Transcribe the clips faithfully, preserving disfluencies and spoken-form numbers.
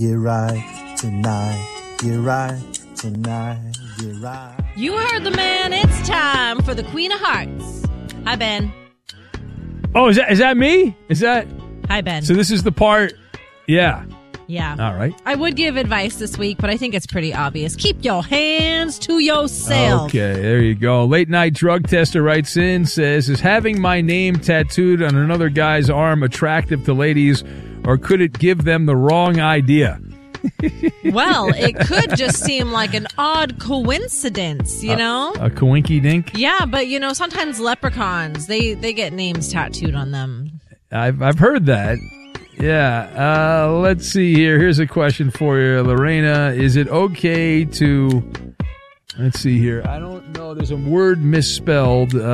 You're right tonight. You're right tonight. You're right. You heard the man. It's time for the Queen of Hearts. Hi, Ben. Oh, is that is that me? Is that? Hi, Ben. So this is the part. Yeah. Yeah. All right. I would give advice this week, but I think it's pretty obvious. Keep your hands to yourself. Okay, there you go. Late night drug tester writes in, says, is having my name tattooed on another guy's arm attractive to ladies, or could it give them the wrong idea? Well, it could just seem like an odd coincidence, you uh, know? A coinky dink? Yeah, but, you know, sometimes leprechauns, they, they get names tattooed on them. I've, I've heard that. Yeah. Uh, let's see here. Here's a question for you, Lorena. Is it okay to... Let's see here. I don't know. There's a word misspelled. Uh,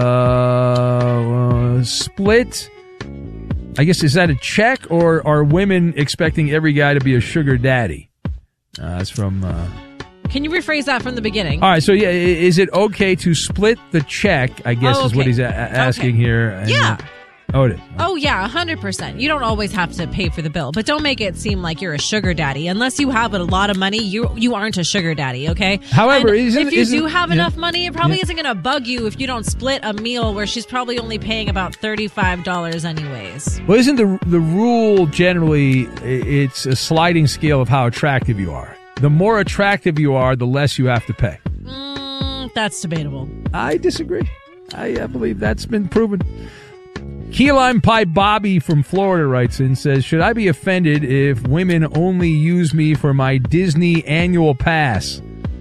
uh, split... I guess, is that a check, or are women expecting every guy to be a sugar daddy? Uh, that's from... Uh... Can you rephrase that from the beginning? All right, so yeah, is it okay to split the check, I guess, oh, okay. is what he's a- asking okay. here. And yeah. Oh, it is. Oh, yeah, one hundred percent. You don't always have to pay for the bill, but don't make it seem like you're a sugar daddy. Unless you have a lot of money, you you aren't a sugar daddy, okay? However, and isn't, if you isn't, do have yeah, enough money, it probably yeah. isn't going to bug you if you don't split a meal where she's probably only paying about thirty-five dollars anyways. Well, isn't the the rule generally, it's a sliding scale of how attractive you are? The more attractive you are, the less you have to pay. Mm, that's debatable. I disagree. I, I believe that's been proven. Key Lime Pie Bobby from Florida writes in, says, should I be offended if women only use me for my Disney annual pass?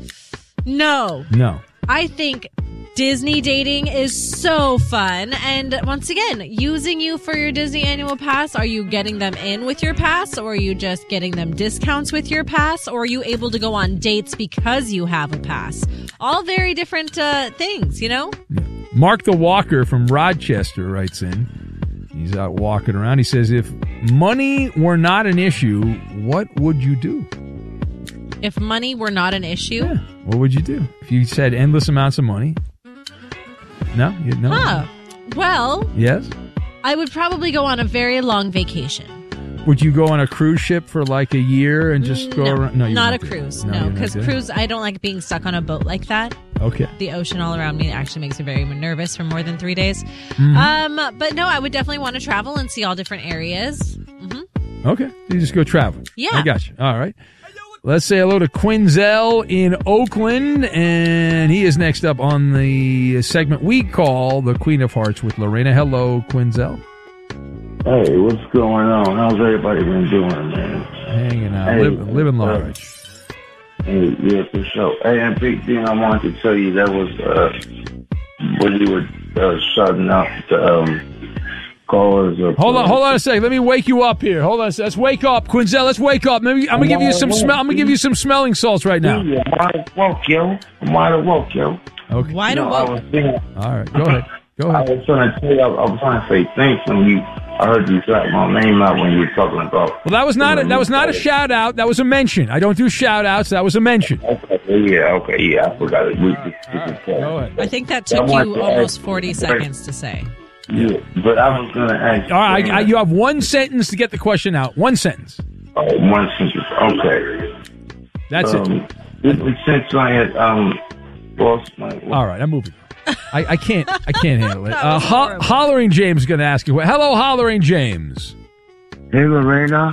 No. No. I think Disney dating is so fun. And once again, using you for your Disney annual pass, are you getting them in with your pass, or are you just getting them discounts with your pass, or are you able to go on dates because you have a pass? All very different uh, things, you know? Yeah. Mark the Walker from Rochester writes in. He's out walking around. He says, if money were not an issue, what would you do? If money were not an issue? Yeah. What would you do? If you said endless amounts of money? No? You, no? Huh. Well, yes? I would probably go on a very long vacation. Would you go on a cruise ship for like a year and just go no, around? No, not a do. cruise. No, No, because cruise, I don't like being stuck on a boat like that. Okay. The ocean all around me actually makes me very nervous for more than three days. Mm-hmm. Um, but no, I would definitely want to travel and see all different areas. Mm-hmm. Okay. You just go travel. Yeah. I got you. All right. Let's say hello to Quinzel in Oakland, and he is next up on the segment we call the Queen of Hearts with Lorena. Hello, Quinzel. Hey, what's going on? How's everybody been doing, man? Hanging out, hey, living, living large. Hey, yeah, for sure. Hey, and big thing I wanted to tell you, that was uh, when you were uh, shouting out the um, callers. Of, Hold on, uh, hold on a second. Let me wake you up here. Hold on, a second. Let's wake up, Quinzel. Let's wake up. Maybe I'm gonna give you some smell. I'm gonna give you some smelling salts right now. Yeah, I'm wide woke, yo. I'm wide woke, yo. Okay. Why You do know, I was thinking, All right. Go ahead. Go I ahead. was trying to tell you, I, I was trying to say thanks when you. I heard you shout my name out when you were talking about. Well, that was not a, that was not a shout out. That was a mention. I don't do shout outs. That was a mention. Okay, yeah, okay, yeah, I forgot it. We, this, this is Go ahead. I think that took I wanted you to almost ask- forty seconds to say. Yeah, but I was going to ask. All right. I, you have one sentence to get the question out. One sentence. Oh, one sentence. Okay. That's um, it. This is since I had um lost my. All right. I'm moving. I, I can't. I can't handle it. That Uh, was Ho- horrible. Hollering James is going to ask you. Hello, Hollering James. Hey, Lorena.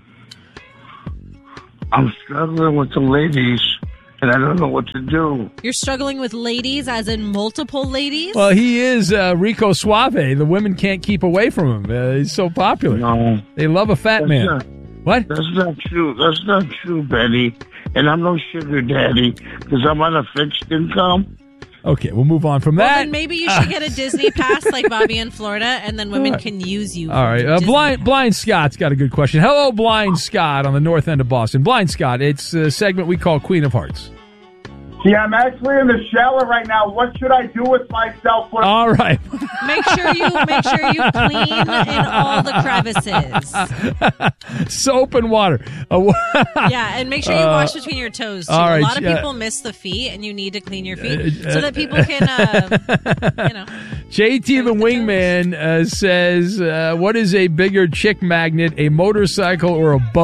I'm struggling with the ladies, and I don't know what to do. You're struggling with ladies, as in multiple ladies? Well, he is uh, Rico Suave. The women can't keep away from him. Uh, he's so popular. No, They love a fat that's man. not, What? that's not true. That's not true, Betty. And I'm no sugar daddy because I'm on a fixed income. Okay, we'll move on from Well, that. then maybe you should get a Disney pass like Bobby in Florida, and then women can use you. All right. for Uh, Disney Blind pass. Blind Scott's got a good question. Hello, Blind Scott on the north end of Boston. Blind Scott, it's a segment we call Queen of Hearts. Yeah, I'm actually in the shower right now. What should I do with myself? What- All right. Make sure you make sure you clean in all the crevices. Soap and water. Uh, Yeah, and make sure you wash between your toes too. all right, A lot of yeah. people miss the feet, and you need to clean your feet Uh, so that people can, uh, you know. J T the With the Wingman uh, says, uh, what is a bigger chick magnet, a motorcycle or a boat?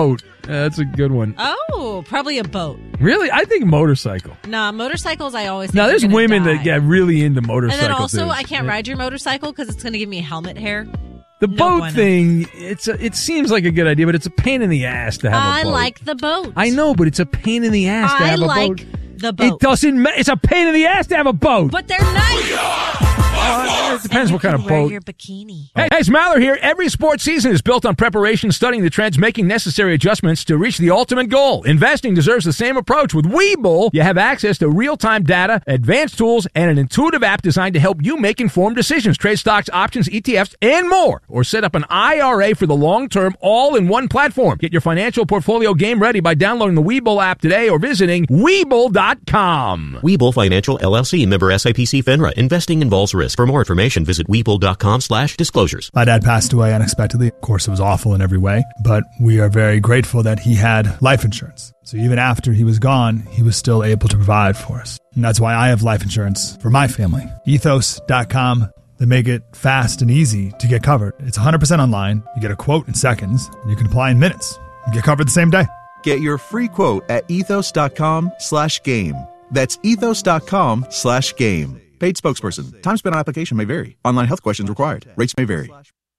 Yeah, that's a good one. Oh, probably a boat. Really? I think motorcycle. Nah, motorcycles I always think Now, there's are gonna women die. that get really into motorcycles. And then also, too. I can't Yeah. ride your motorcycle because it's going to give me helmet hair. The No boat bueno. thing, it's a, it seems like a good idea, but it's a pain in the ass to have I a boat. like the boat. I know, but it's a pain in the ass to I have a like boat. the boat. It doesn't matter. It's a pain in the ass to have a boat. But they're nice. Uh, it depends And what you kind can of wear boat. your bikini. Hey, hey, it's Maller here. Every sports season is built on preparation, studying the trends, making necessary adjustments to reach the ultimate goal. Investing deserves the same approach. With Webull, you have access to real-time data, advanced tools, and an intuitive app designed to help you make informed decisions. Trade stocks, options, E T Fs, and more. Or set up an I R A for the long term, all in one platform. Get your financial portfolio game ready by downloading the Webull app today or visiting Webull dot com. Webull Financial, L L C, member S I P C FINRA. Investing involves risk. For more information, visit Webull dot com slash disclosures. My dad passed away unexpectedly. Of course, it was awful in every way, but we are very grateful that he had life insurance. So even after he was gone, he was still able to provide for us. And that's why I have life insurance for my family. Ethos dot com. They make it fast and easy to get covered. It's one hundred percent online. You get a quote in seconds, and you can apply in minutes. You get covered the same day. Get your free quote at ethos dot com slash game. That's ethos dot com slash game. Paid spokesperson. Time spent on application may vary. Online health questions required. Rates may vary.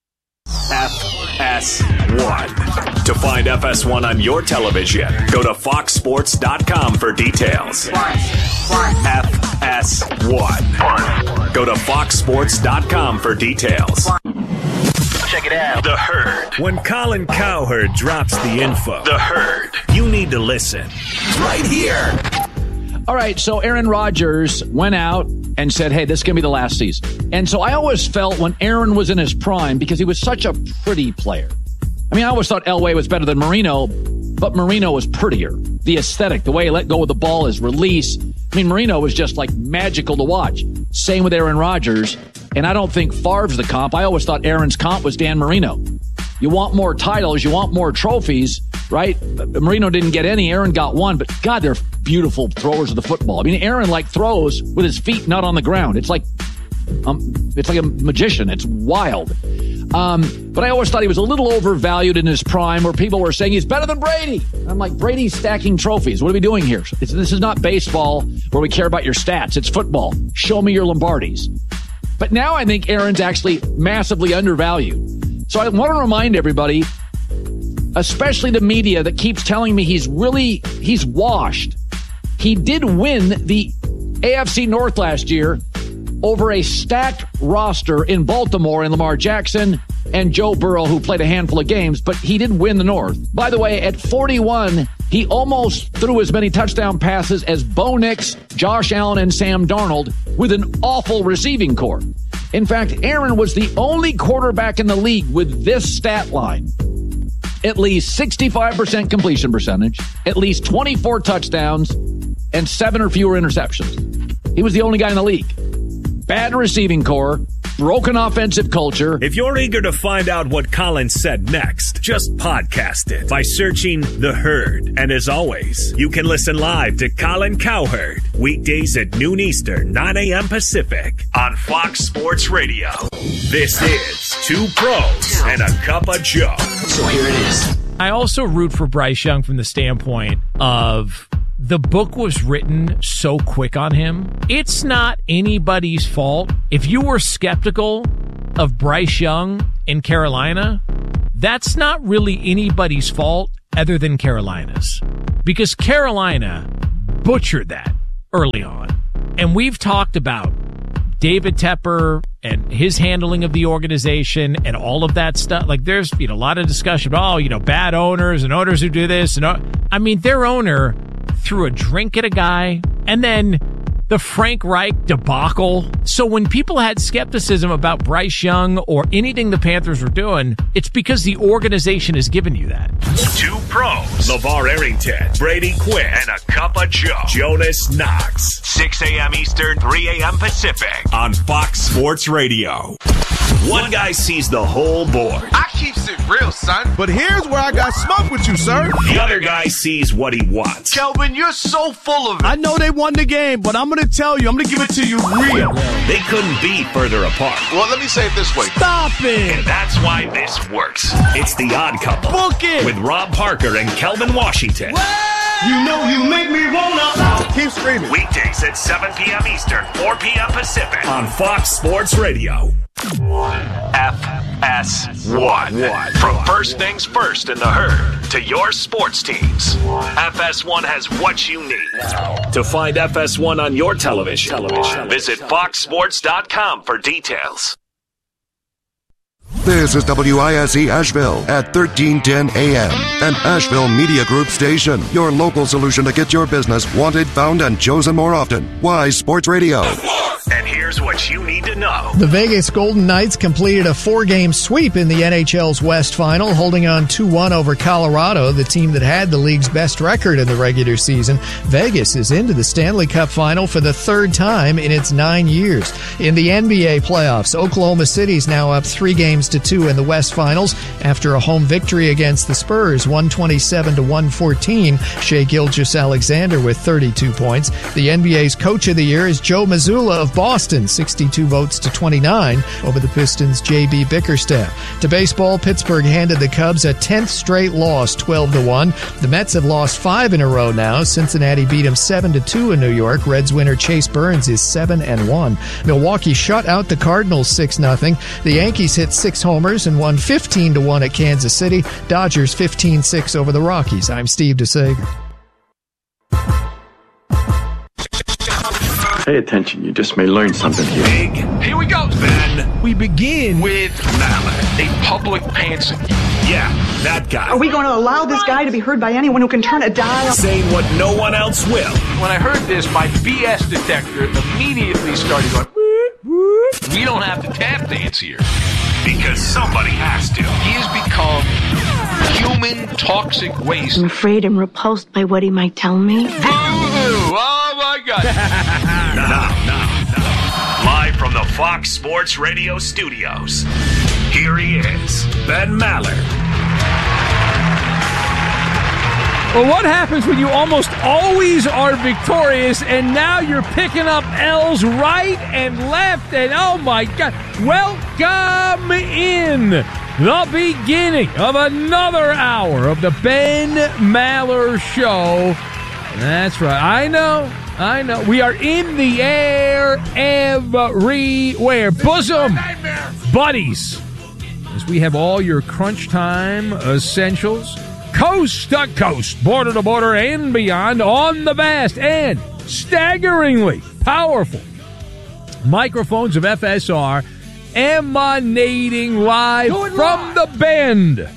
F S one. To find F S one on your television, go to fox sports dot com for details. F S one. Go to fox sports dot com for details. Check it out. The Herd. When Colin Cowherd drops the info, The Herd, you need to listen. Right here. All right, so Aaron Rodgers went out and said, hey, this is going to be the last season. And so I always felt when Aaron was in his prime, because he was such a pretty player. I mean, I always thought Elway was better than Marino, but Marino was prettier. The aesthetic, the way he let go of the ball, his release. I mean, Marino was just like magical to watch. Same with Aaron Rodgers. And I don't think Favre's the comp. I always thought Aaron's comp was Dan Marino. You want more titles, you want more trophies, right? Marino didn't get any. Aaron got one, but God, they're beautiful throwers of the football. I mean, Aaron like throws with his feet not on the ground. It's like, um, it's like a magician. It's wild. Um, but I always thought he was a little overvalued in his prime, where people were saying he's better than Brady. And I'm like, Brady's stacking trophies. What are we doing here? It's, this is not baseball where we care about your stats. It's football. Show me your Lombardis. But now I think Aaron's actually massively undervalued. So I want to remind everybody, especially the media that keeps telling me he's really, he's washed. He did win the A F C North last year over a stacked roster in Baltimore and Lamar Jackson and Joe Burrow, who played a handful of games, but he did win the North. By the way, at forty-one, he almost threw as many touchdown passes as Bo Nix, Josh Allen, and Sam Darnold with an awful receiving corps. In fact, Aaron was the only quarterback in the league with this stat line. At least sixty-five percent completion percentage, at least twenty-four touchdowns, and seven or fewer interceptions. He was the only guy in the league. Bad receiving corps, broken offensive culture. If you're eager to find out what Colin said next, just podcast it by searching The Herd. And as always, you can listen live to Colin Cowherd weekdays at noon Eastern, nine a.m. Pacific on Fox Sports Radio. This is Two Pros and a Cup of Joe. So here it is. I also root for Bryce Young from the standpoint of the book was written so quick on him. It's not anybody's fault. If you were skeptical of Bryce Young in Carolina, that's not really anybody's fault other than Carolina's. Because Carolina butchered that early on. And we've talked about David Tepper and his handling of the organization and all of that stuff. Like, there's, you know, a lot of discussion about, oh, you know, bad owners and owners who do this. And I mean, their owner threw a drink at a guy, and then the Frank Reich debacle. So when people had skepticism about Bryce Young or anything the Panthers were doing, it's because the organization has given you that. Two Pros, LeVar Arrington, Brady Quinn, and a Cup of Joe, Jonas Knox. six a.m. Eastern, three a.m. Pacific on Fox Sports Radio. One guy sees the whole board. I keeps it real, son. But here's where I got smoke with you, sir. The other guy sees what he wants. Kelvin, you're so full of it. I know they won the game, but I'm going to tell you, I'm going to give it to you real. They couldn't be further apart. Well, let me say it this way. Stop it. And that's why this works. It's The Odd Couple. Book it. With Rob Parker and Kelvin Washington. You know you make me wanna. Keep screaming. Weekdays at seven p.m. Eastern, four p.m. Pacific on Fox Sports Radio. F S one. From First Things First in the Herd to your sports teams, F S one has what you need. To find F S one on your television, television. visit fox sports dot com for details. This is W I S E Asheville at thirteen ten A M, an Asheville Media Group station. Your local solution to get your business wanted, found, and chosen more often. Wise Sports Radio. And here's what you need to know. The Vegas Golden Knights completed a four-game sweep in the N H L's West Final, holding on two one over Colorado, the team that had the league's best record in the regular season. Vegas is into the Stanley Cup Final for the third time in its nine years. In the N B A playoffs, Oklahoma City's now up three games to two in the West Finals after a home victory against the Spurs, one twenty-seven to one fourteen. Shai Gilgeous-Alexander with thirty-two points. The N B A's Coach of the Year is Joe Mazzulla of Boston, sixty-two votes to twenty-nine over the Pistons' J B Bickerstaff. To baseball, Pittsburgh handed the Cubs a tenth straight loss, twelve to one. The Mets have lost five in a row now. Cincinnati beat them seven to two in New York. Reds winner Chase Burns is seven and one. Milwaukee shut out the Cardinals six nothing. The Yankees hit six homers and won fifteen to one at Kansas City. Dodgers fifteen six over the Rockies. I'm Steve DeSager. Pay attention, you just may learn something here. Big. Here we go, Ben. We begin with Mallett, a public pantser. Yeah, that guy. Are we going to allow this guy to be heard by anyone who can turn a dial? Saying what no one else will. When I heard this, my B S detector immediately started going, whoop, whoop. We don't have to tap dance here. Because somebody has to. He has become human toxic waste. I'm afraid I'm repulsed by what he might tell me. Boo-hoo! Oh, my God. Now, now, now. Live from the Fox Sports Radio studios, here he is, Ben Maller. Well, what happens when you almost always are victorious and now you're picking up L's right and left and oh my God. Welcome in the beginning of another hour of the Ben Maller Show. That's right. I know. I know. We are in the air everywhere. Bosom buddies. As we have all your crunch time essentials, coast to coast, border to border, and beyond on the vast and staggeringly powerful microphones of F S R emanating live from the Bend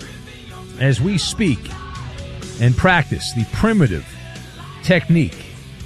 as we speak and practice the primitive technique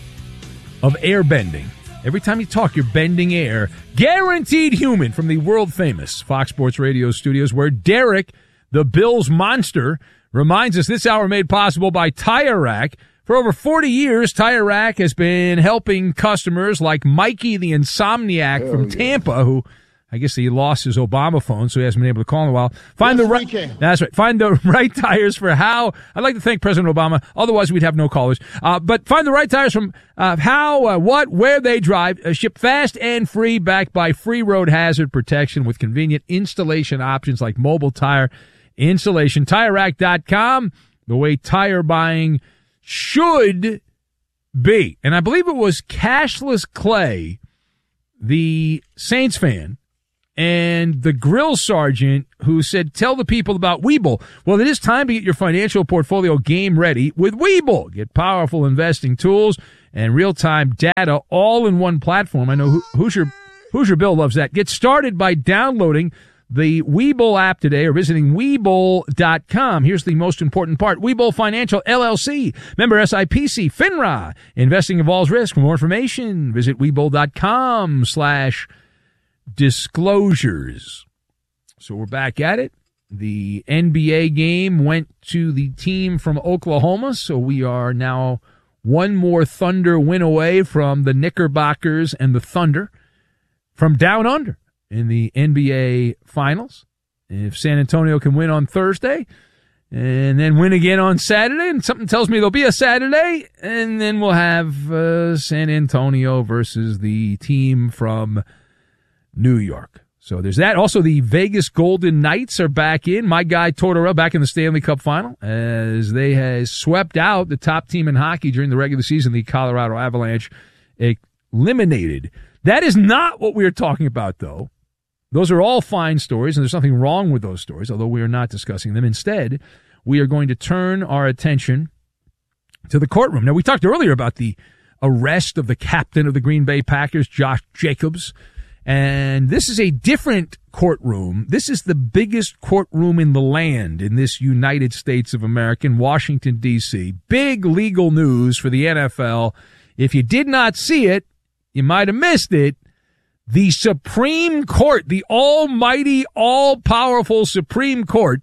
of air bending. Every time you talk, you're bending air. Guaranteed Human from the world-famous Fox Sports Radio studios, where Derek, the Bills monster, reminds us this hour made possible by Tire Rack. For over forty years, Tire Rack has been helping customers like Mikey the Insomniac oh, from Tampa, yeah. who I guess he lost his Obama phone, so he hasn't been able to call in a while. Find yes, the right, that's right. Find the right tires for how. I'd like to thank President Obama. Otherwise, we'd have no callers. Uh, but find the right tires from uh, how, uh, what, where they drive. Uh, ship fast and free, backed by free road hazard protection with convenient installation options like mobile tire installation. Tire Rack dot com, the way tire buying should be. And I believe it was Cashless Clay, the Saints fan, and the grill sergeant who said, tell the people about Webull. Well, it is time to get your financial portfolio game ready with Webull. Get powerful investing tools and real-time data all in one platform. I know Hoosier, Hoosier Bill loves that. Get started by downloading the Webull app today or visiting Webull dot com. Here's the most important part. Webull Financial, L L C, member S I P C, FINRA. Investing involves risk. For more information, visit Webull dot com slash disclosures. So we're back at it. The N B A game went to the team from Oklahoma, so we are now one more Thunder win away from the Knickerbockers and the Thunder from down under. in the N B A Finals. If San Antonio can win on Thursday and then win again on Saturday, and something tells me there'll be a Saturday, and then we'll have uh, San Antonio versus the team from New York. So there's that. Also, the Vegas Golden Knights are back in. My guy Tortorella back in the Stanley Cup Final as they has swept out the top team in hockey during the regular season, the Colorado Avalanche, eliminated. That is not what we are talking about, though. Those are all fine stories, and there's nothing wrong with those stories, although we are not discussing them. Instead, we are going to turn our attention to the courtroom. Now, we talked earlier about the arrest of the captain of the Green Bay Packers, Josh Jacobs, and this is a different courtroom. This is the biggest courtroom in the land in this United States of America, in Washington, D C Big legal news for the N F L. If you did not see it, you might have missed it. The Supreme Court, the almighty, all-powerful Supreme Court,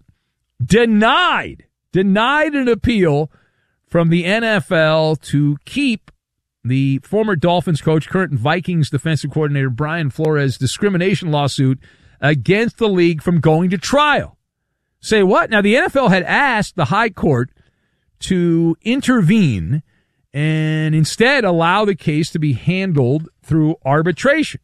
denied, denied an appeal from the N F L to keep the former Dolphins coach, current Vikings defensive coordinator Brian Flores' discrimination lawsuit against the league from going to trial. Say what? Now, the N F L had asked the High Court to intervene and instead allow the case to be handled through arbitration.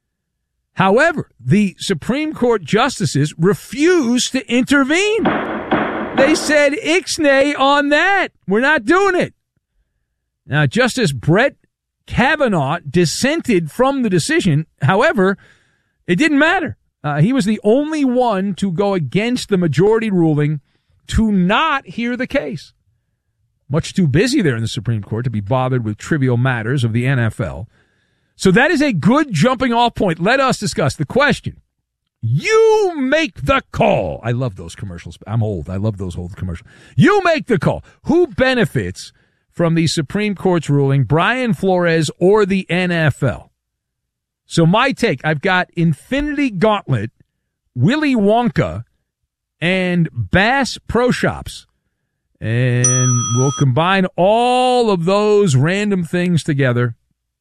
However, the Supreme Court justices refused to intervene. They said, ixnay on that. We're not doing it. Now, Justice Brett Kavanaugh dissented from the decision. However, it didn't matter. Uh, he was the only one to go against the majority ruling to not hear the case. Much too busy there in the Supreme Court to be bothered with trivial matters of the N F L. So that is a good jumping off point. Let us discuss the question. You make the call. I love those commercials. I'm old. I love those old commercials. You make the call. Who benefits from the Supreme Court's ruling, Brian Flores or the N F L? So my take, I've got Infinity Gauntlet, Willy Wonka, and Bass Pro Shops. And we'll combine all of those random things together.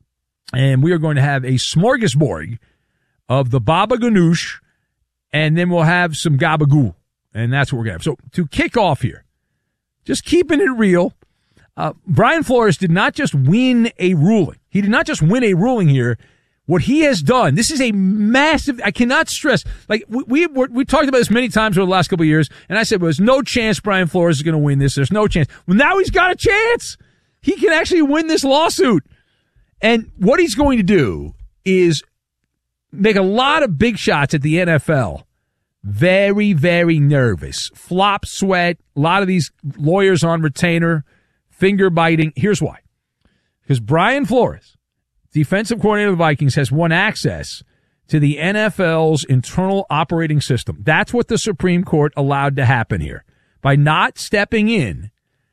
And we are going to have a smorgasbord of the Baba Ganoush, and then we'll have some Gabagool. And that's what we're going to have. So to kick off here, just keeping it real, uh, Brian Flores did not just win a ruling. He did not just win a ruling here. What he has done, this is a massive, I cannot stress, like we we, we talked about this many times over the last couple of years, and I said, well, there's no chance Brian Flores is going to win this. There's no chance. Well, now he's got a chance. He can actually win this lawsuit. And what he's going to do is make a lot of big shots at the N F L very, very nervous. Flop sweat, a lot of these lawyers on retainer, finger biting. Here's why. Because Brian Flores, defensive coordinator of the Vikings, has won access to the N F L's internal operating system. That's what the Supreme Court allowed to happen here. By not stepping in,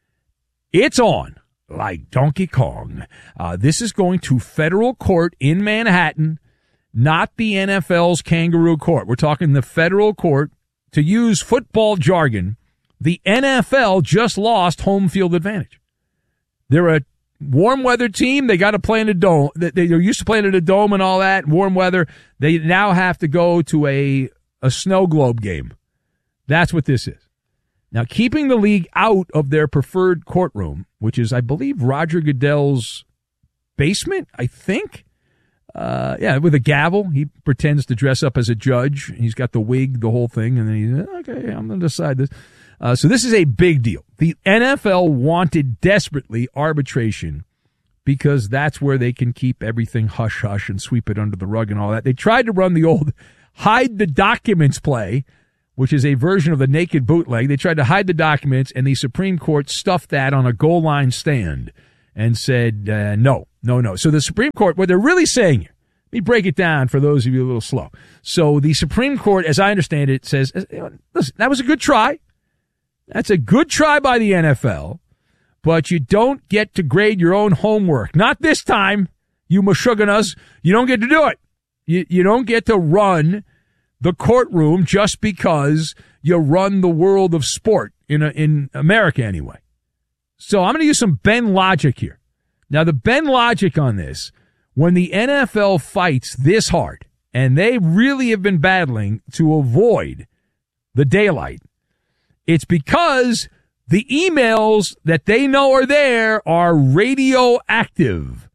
it's on. Like Donkey Kong. Uh, this is going to federal court in Manhattan, not the N F L's kangaroo court. We're talking the federal court. To use football jargon, the N F L just lost home field advantage. They're a warm weather team. They got to play in a dome. They're used to playing in a dome and all that, warm weather. They now have to go to a, a snow globe game. That's what this is. Now, keeping the league out of their preferred courtroom, which is, I believe, Roger Goodell's basement, I think. Uh, yeah, with a gavel. He pretends to dress up as a judge. He's got the wig, the whole thing, and then he's, okay, I'm going to decide this. Uh, so this is a big deal. The N F L wanted desperately arbitration because that's where they can keep everything hush-hush and sweep it under the rug and all that. They tried to run the old hide the documents play, which is a version of the naked bootleg. They tried to hide the documents, and the Supreme Court stuffed that on a goal line stand and said, uh, no, no, no. So the Supreme Court, what they're really saying here, let me break it down for those of you a little slow. So the Supreme Court, as I understand it, says, listen, that was a good try. That's a good try by the N F L, but you don't get to grade your own homework. Not this time, you Meshuggahs. You don't get to do it. You, you don't get to run the courtroom just because you run the world of sport in a, in America anyway. So I'm going to use some Ben logic here. Now, the Ben logic on this, when the N F L fights this hard and they really have been battling to avoid the daylight. It's because the emails that they know are there are radioactive.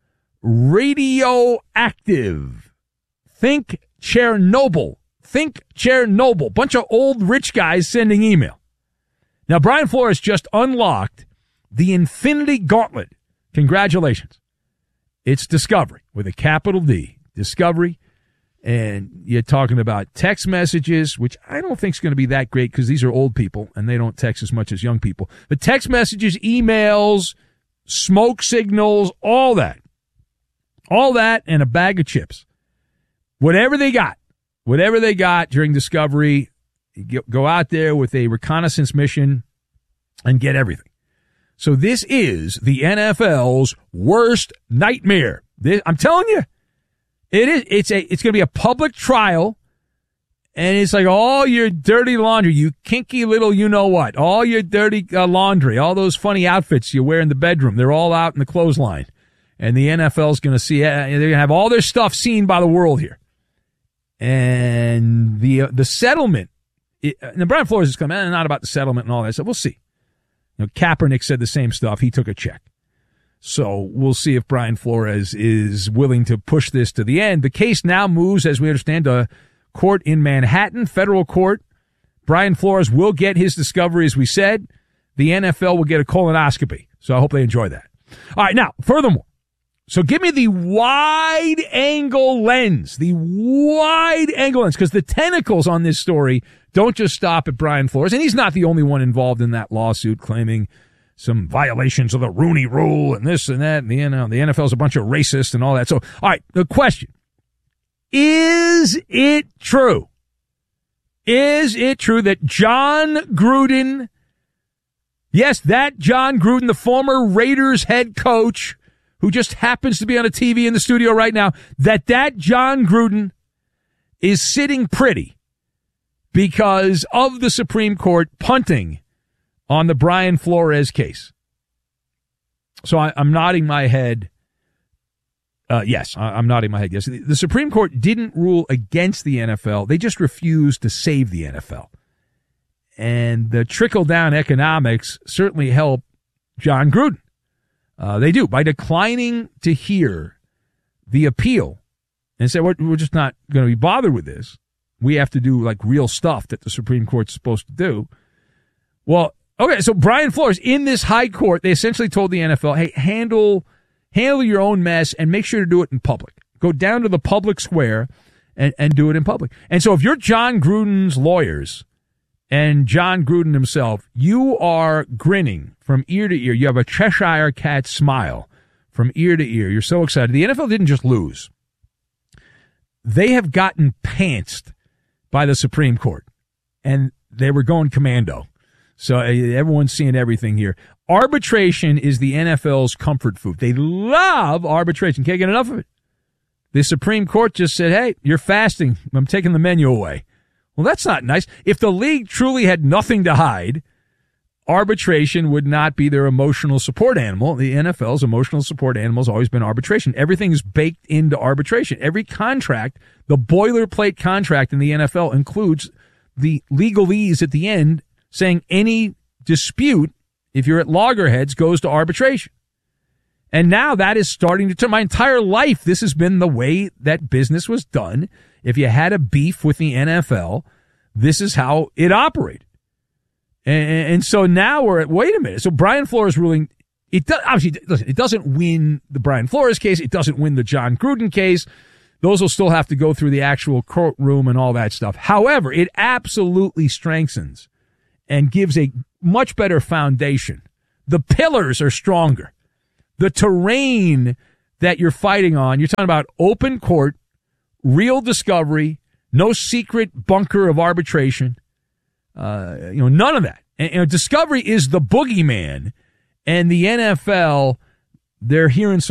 Radioactive. Think Chernobyl. Think Chernobyl. Bunch of old rich guys sending email. Now, Brian Flores just unlocked the Infinity Gauntlet. Congratulations. It's Discovery with a capital D. Discovery. And you're talking about text messages, which I don't think is going to be that great because these are old people and they don't text as much as young people. But text messages, emails, smoke signals, all that. All that and a bag of chips. Whatever they got. Whatever they got during Discovery, go out there with a reconnaissance mission and get everything. So this is the N F L's worst nightmare. This, I'm telling you, it is. It's a. It's going to be a public trial, and it's like all your dirty laundry, you kinky little, you know what, all your dirty uh, laundry, all those funny outfits you wear in the bedroom, they're all out in the clothesline, and the N F L is going to see. Uh, they're going to have all their stuff seen by the world here. And the uh, the settlement, it, and Brian Flores is coming, eh, not about the settlement and all that. So we'll see. You know, Kaepernick said the same stuff. He took a check. So we'll see if Brian Flores is willing to push this to the end. The case now moves, as we understand, to court in Manhattan, federal court. Brian Flores will get his discovery, as we said. The N F L will get a colonoscopy. So I hope they enjoy that. All right, now, furthermore. So give me the wide-angle lens, the wide-angle lens, because the tentacles on this story don't just stop at Brian Flores, and he's not the only one involved in that lawsuit claiming some violations of the Rooney Rule and this and that, and the, you know, the N F L's a bunch of racists and all that. So, all right, the question, is it true? Is it true that John Gruden, yes, that John Gruden, the former Raiders head coach, who just happens to be on a T V in the studio right now, that that John Gruden is sitting pretty because of the Supreme Court punting on the Brian Flores case? So I, I'm nodding my head. Uh, yes, I, I'm nodding my head. Yes, the, the Supreme Court didn't rule against the N F L. They just refused to save the N F L. And the trickle-down economics certainly help John Gruden. Uh, they do. By declining to hear the appeal and say, we're, we're just not going to be bothered with this. We have to do like real stuff that the Supreme Court's supposed to do. Well, okay, so Brian Flores, in this high court, they essentially told the N F L, hey, handle, handle your own mess and make sure to do it in public. Go down to the public square and, and do it in public. And so if you're John Gruden's lawyers and John Gruden himself, you are grinning from ear to ear. You have a Cheshire cat smile from ear to ear. You're so excited. The N F L didn't just lose. They have gotten pantsed by the Supreme Court, and they were going commando. So uh, everyone's seeing everything here. Arbitration is the N F L's comfort food. They love arbitration. Can't get enough of it. The Supreme Court just said, hey, you're fasting. I'm taking the menu away. Well, that's not nice. If the league truly had nothing to hide, arbitration would not be their emotional support animal. The N F L's emotional support animal has always been arbitration. Everything is baked into arbitration. Every contract, the boilerplate contract in the N F L includes the legalese at the end saying any dispute, if you're at loggerheads, goes to arbitration. And now that is starting to turn. My entire life, this has been the way that business was done. If you had a beef with the N F L, this is how it operated. And, and so now we're at, wait a minute. So Brian Flores ruling, it does, obviously, listen, it doesn't win the Brian Flores case. It doesn't win the John Gruden case. Those will still have to go through the actual courtroom and all that stuff. However, it absolutely strengthens and gives a much better foundation. The pillars are stronger. The terrain that you're fighting on, you're talking about open court, real discovery, no secret bunker of arbitration. Uh, you know, none of that. And, you know, discovery is the boogeyman, and the N F L, they're hearing some